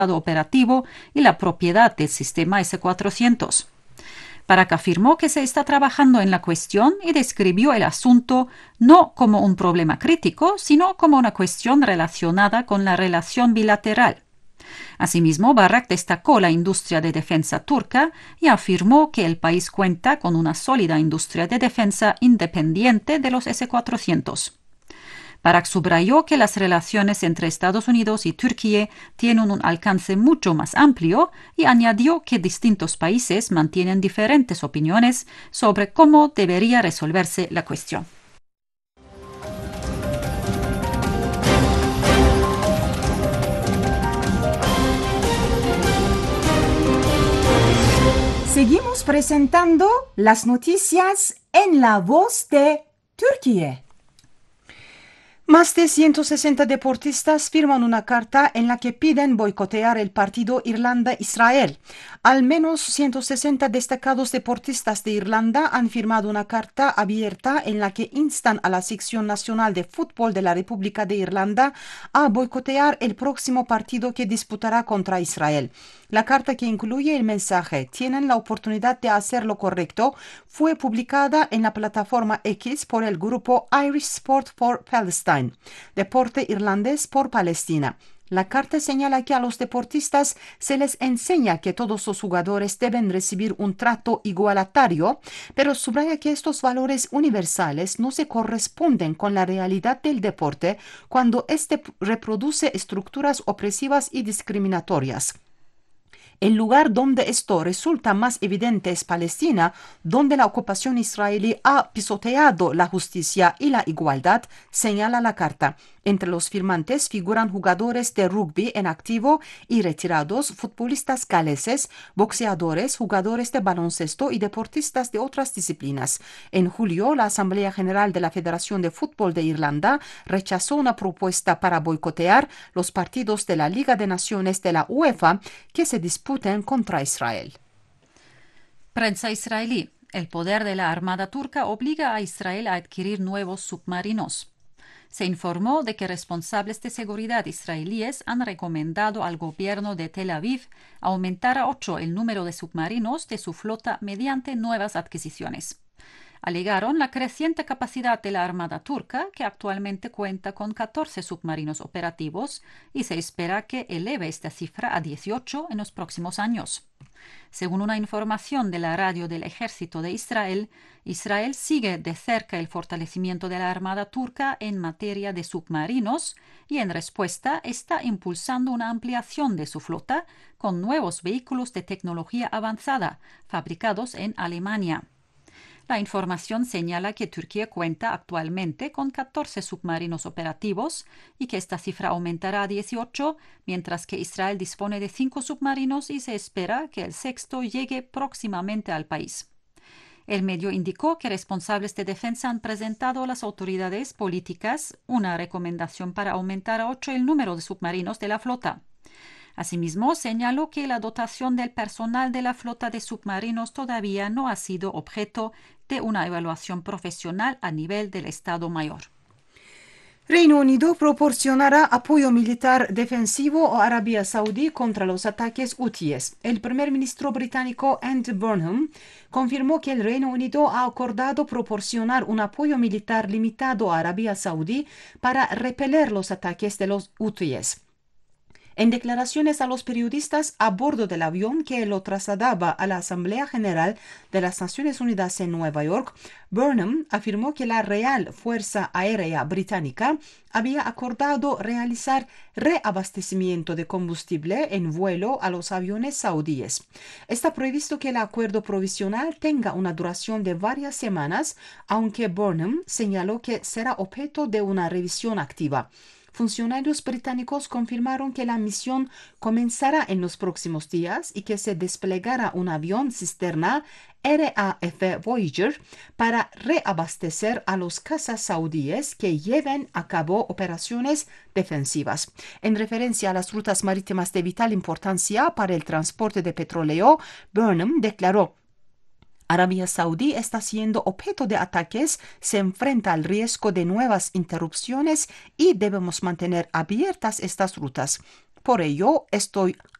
operativo y la propiedad del sistema S-400. Barak afirmó que se está trabajando en la cuestión y describió el asunto no como un problema crítico, sino como una cuestión relacionada con la relación bilateral. Asimismo, Barak destacó la industria de defensa turca y afirmó que el país cuenta con una sólida industria de defensa independiente de los S-400. Barak subrayó que las relaciones entre Estados Unidos y Turquía tienen un alcance mucho más amplio y añadió que distintos países mantienen diferentes opiniones sobre cómo debería resolverse la cuestión. Seguimos presentando las noticias en la voz de Turquía. Más de 160 deportistas firman una carta en la que piden boicotear el partido Irlanda-Israel. Al menos 160 destacados deportistas de Irlanda han firmado una carta abierta en la que instan a la sección nacional de fútbol de la República de Irlanda a boicotear el próximo partido que disputará contra Israel. La carta, que incluye el mensaje "Tienen la oportunidad de hacer lo correcto", fue publicada en la plataforma X por el grupo Irish Sport for Palestine, deporte irlandés por Palestina. La carta señala que a los deportistas se les enseña que todos los jugadores deben recibir un trato igualitario, pero subraya que estos valores universales no se corresponden con la realidad del deporte cuando éste reproduce estructuras opresivas y discriminatorias. El lugar donde esto resulta más evidente es Palestina, donde la ocupación israelí ha pisoteado la justicia y la igualdad, señala la carta. Entre los firmantes figuran jugadores de rugby en activo y retirados, futbolistas galeses, boxeadores, jugadores de baloncesto y deportistas de otras disciplinas. En julio, la Asamblea General de la Federación de Fútbol de Irlanda rechazó una propuesta para boicotear los partidos de la Liga de Naciones de la UEFA que se disputan contra Israel. Prensa israelí. El poder de la Armada turca obliga a Israel a adquirir nuevos submarinos. Se informó de que responsables de seguridad israelíes han recomendado al gobierno de Tel Aviv aumentar a 8 el número de submarinos de su flota mediante nuevas adquisiciones. Alegaron la creciente capacidad de la Armada turca, que actualmente cuenta con 14 submarinos operativos, y se espera que eleve esta cifra a 18 en los próximos años. Según una información de la radio del Ejército de Israel, Israel sigue de cerca el fortalecimiento de la Armada turca en materia de submarinos y, en respuesta, está impulsando una ampliación de su flota con nuevos vehículos de tecnología avanzada fabricados en Alemania. La información señala que Turquía cuenta actualmente con 14 submarinos operativos y que esta cifra aumentará a 18, mientras que Israel dispone de 5 submarinos y se espera que el sexto llegue próximamente al país. El medio indicó que responsables de defensa han presentado a las autoridades políticas una recomendación para aumentar a 8 el número de submarinos de la flota. Asimismo, señaló que la dotación del personal de la flota de submarinos todavía no ha sido objeto de una evaluación profesional a nivel del Estado Mayor. Reino Unido proporcionará apoyo militar defensivo a Arabia Saudí contra los ataques hutíes. El primer ministro británico Andy Burnham confirmó que el Reino Unido ha acordado proporcionar un apoyo militar limitado a Arabia Saudí para repeler los ataques de los hutíes. En declaraciones a los periodistas a bordo del avión que lo trasladaba a la Asamblea General de las Naciones Unidas en Nueva York, Burnham afirmó que la Real Fuerza Aérea Británica había acordado realizar reabastecimiento de combustible en vuelo a los aviones saudíes. Está previsto que el acuerdo provisional tenga una duración de varias semanas, aunque Burnham señaló que será objeto de una revisión activa. Funcionarios británicos confirmaron que la misión comenzará en los próximos días y que se desplegará un avión cisterna RAF Voyager para reabastecer a los cazas saudíes que lleven a cabo operaciones defensivas. En referencia a las rutas marítimas de vital importancia para el transporte de petróleo, Burnham declaró: Arabia Saudí está siendo objeto de ataques, se enfrenta al riesgo de nuevas interrupciones y debemos mantener abiertas estas rutas. Por ello, estoy